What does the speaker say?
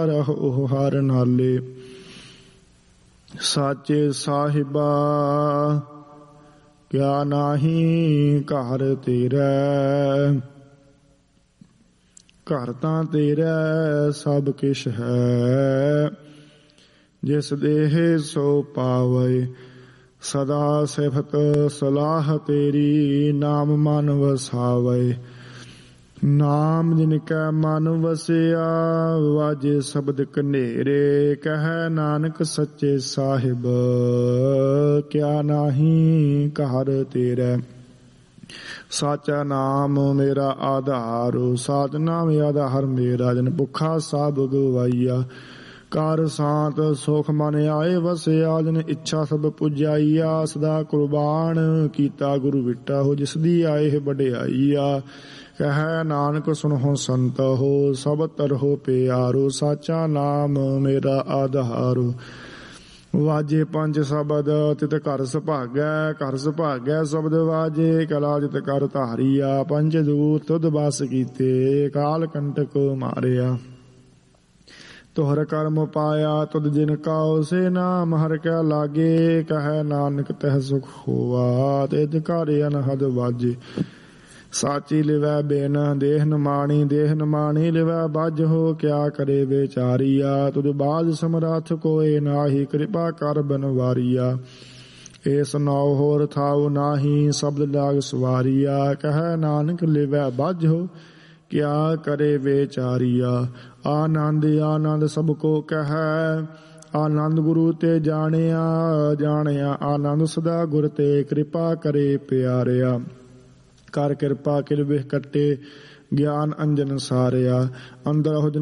ਰਹੋ ਹਰ ਨਾਲੇ। ਸਾਚੇ ਸਾਹਿਬਾ ਕਿਆ ਨਾਹੀਂ ਘਰ ਤੇਰਾ, ਘਰ ਤਾਂ ਤੇਰਾ ਸਭ ਕਿਛ ਹੈ। ਜਿਸ ਦੇਹ ਸੋ ਪਾਵੇ ਸਦਾ ਸਿਫਤ ਸਲਾਹ ਤੇਰੀ, ਨਾਮ ਮਨ ਵਸਾਵੇ। ਨਾਮ ਜਿਨ ਕੈ ਮਨ ਵਸਿਆ ਵਾਜੇ ਸ਼ਬਦ ਕਨੇਰੇ, ਕਹੈ ਨਾਨਕ ਸੱਚੇ ਸਾਹਿਬ ਕਿਆ ਨਾਹੀਂ ਘਰ ਤੇਰਾ। ਸਾਚਾ ਨਾਮ ਮੇਰਾ ਆਧਾਰ, ਸਾਚ ਨਾਮ ਆਧਾਰ ਮੇਰਾ। ਜਨ ਭੁੱਖਾ ਸਭ ਗਵਾਈਆ, ਕਰ ਸਾਤ ਸੁਖ ਮਨ ਆਏ ਵਸਿਆ। ਜਨ ਇੱਛਾ ਸਭ ਪੁਜਾਈਆ, ਸਦਾ ਕੁਰਬਾਨ ਕੀਤਾ ਗੁਰੂ ਵਿਟਾ ਹੋ। ਜਿਸ ਦੀ ਆਏ ਵਡਿਆਈਆ, ਕਹੈ ਨਾਨਕ ਸੁਣੋ ਸੰਤ ਹੋ, ਸਭ ਤਰਹੁ ਪਿਆਰੋ। ਸਾਚਾ ਨਾਮ ਮੇਰਾ ਆਧਾਰ, ਵਾਜੇ ਪੰਜ ਸ਼ਬਦ ਤਿਤ ਘਰ ਸੁਭਾਗੈ। ਘਰ ਸੁਭਾਗੈ ਸ਼ਬਦ ਵਾਜੇ, ਕਲਾ ਜਿਤ ਕਰ ਧਾਰੀਆ। ਪੰਜ ਦੂਤ ਤੁਧ ਬਸ ਕੀਤੇ, ਕਾਲ ਕੰਟਕ ਮਾਰਿਆ। ਤੋਹਰ ਕਰਮ ਪਾਇਆ ਤੁਧ ਜਿਨ ਕਾਉ, ਸੇ ਨਾਮ ਹਰਿ ਕੈ ਲਾਗੇ। ਕਹੈ ਨਾਨਕ ਤਹਿ ਸੁਖ ਹੋਆ, ਤਿਤ ਘਰ ਅਨਹਦ ਵਾਜੇ। ਸਾਚੀ ਲਿਵੈ ਬਿਨ ਦੇਹ ਨਮਾਣੀ, ਦੇਹ ਨਮਾਣੀ ਲਿਵੈ ਬੱਝ ਹੋ। ਕਿਆ ਕਰੇ ਵਿਚਾਰੀਆ, ਤੁਧ ਬਾਝ ਸਮਰੱਥ ਕੋਇ ਨਾਹੀ। ਕਿਰਪਾ ਕਰ ਬਨਵਾਰੀਆ, ਏਸ ਨਾਉ ਹੋਰ ਥਾਉ ਨਾਹੀ। ਸ਼ਬਦ ਲਾਗ ਸਵਾਰੀਆ, ਕਹੈ ਨਾਨਕ ਲਿਵੈ ਬੱਝ ਹੋ। ਕਿਆ ਕਰੇ ਵਿਚਾਰੀਆ, ਆਨੰਦ ਆਨੰਦ ਸਭ ਕੋ ਕਹੈ। ਆਨੰਦ ਗੁਰੂ ਤੇ ਜਾਣਿਆ, ਜਾਣਿਆ ਆਨੰਦ ਸਦਾ ਗੁਰ ਤੇ। ਕਿਰਪਾ ਕਰੇ ਪਿਆਰਿਆ, ਕਰ ਕਿਰਪਾ ਕਿਲ ਬਿਖ ਕੱਟੇ। ਗਿਆਨ ਅੰਜਨ ਸਾਰਿਆ, ਅੰਦਰ